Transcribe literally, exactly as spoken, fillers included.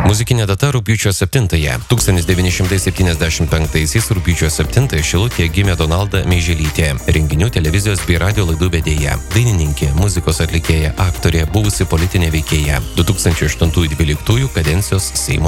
Muzikinė data rugpjūčio septintąją. tūkstantis devyni šimtai septyniasdešimt penktaisiais rugpjūčio septintąją Šilutėje gimė Donalda Meiželytė, renginių, televizijos bei radio laidų vedėja, dainininkė, muzikos atlikėja, aktorė, buvusi politinė veikėja. du tūkstančiai aštuntųjų dvyliktųjų kadencijos Seimo